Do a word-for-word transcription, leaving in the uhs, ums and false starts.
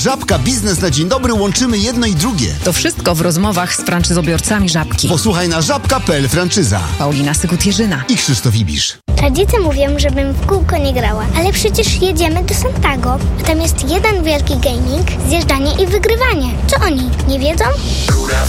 Żabka Biznes na dzień dobry, łączymy jedno i drugie. To wszystko w rozmowach z franczyzobiorcami Żabki. Posłuchaj na żabka kropka p l franczyza. Paulina Sykut-Jerzyna I Krzysztof Ibisz. Rodzice mówią, żebym w kółko nie grała, ale przecież jedziemy do Santago, a tam jest jeden wielki gaming, zjeżdżanie i wygrywanie. Co oni, nie wiedzą?